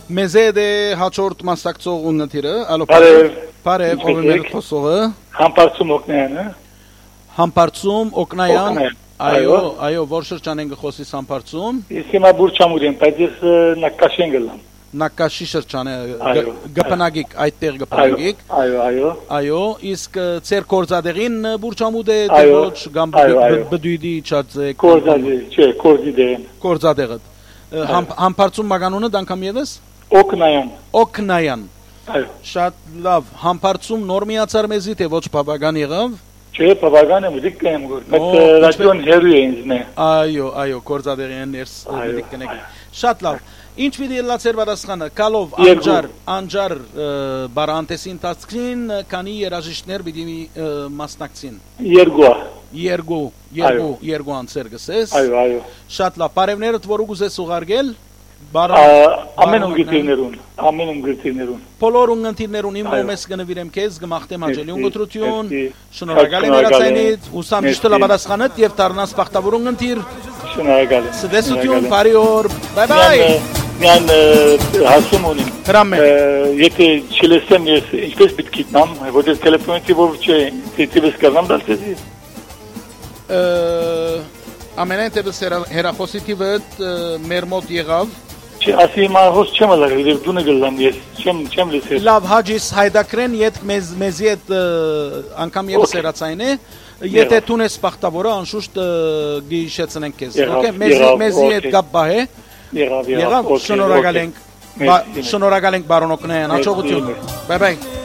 Մեզ է դե հաջորդ մասնակցող ուննթիրը, ալո բարև, ով է մեր խոսողը։ Համբարձում Օկնայանը։ Համբարձում Օկնայան։ Այո, որ շրջան են գխոսի Համբարձում։ Իսկ հիմա Բուրչամուր եմ, բայց ես Նակաշեն գլամ։ Նակաշի շրջանը գպնագիկ, այդտեղ գպնագիկ։ Այո, իսկ ծեր կորզադեղին Բուրչամուդ է դե ոչ կամ բդույդի չածե։ Կորզադե, չէ, կորզիդեն։ Կորզադեղը։ Համբարձում մագանունը դանգամ եւս։ Օկնայան։ Այո։ Շատ լավ, Համբարձում նոր միացար մեզի թե ոչ բավական եղավ։ Չէ, բավական է, դիք կեմ գոր։ Բայց ռադիոն հերու է ինձ նե։ Այո, կորզադեղին ներս դիք կնեք։ Շատ լավ։ Ինչ պիտի լացեր պատասխանը, կալով անջար բարանտեսի ընթացքին, քանի երաժիշտներ պիտի մասնակցին։ Երկու անձեր գսես։ Այո։ Շատ լավ, բարևներդ որ ուզես ուղարկել։ Ամեն ունգընտիրներուն։ Բոլոր ունգընտիրներուն իմ կողմից կնվիրեմ քեզ, գմախտեմ աջելի ունգընտրություն, շնորհակալ եմ երացայինից, ուսամ ճիշտ լաբադասխանդ եւ դառնաս բախտավոր ունգընտիր։ Շնորհակալ եմ։ Սդեսություն, բարի օր։ Բայ։ Միան հասում ունիմ։ Հրամե։ Եթե չլսեմ ես ինչպես պետք է գտնամ, որտեղ տելեֆոնի ով չէ, դիտես կազամ դալտեզի։ Ամենայն դեպս հերախոսի տիվը մեր մոտ եղավ։ Չէ, ասի հիմա հոս չեմ ալար, դեռ դու նգլամ ես, չեմ լսել։ Լավ, հաջիս հայդակրեն իդ մեզի այդ անգամ եւս հերացային է, եթե դու ես բախտավորը անշուշտ գիշեցնենք քեզ, օքեյ, մեզի այդ գապ բահե։ Եղավ, շնորհակալ ենք բարոն Օկնայան, հաջողություն։ Բայ։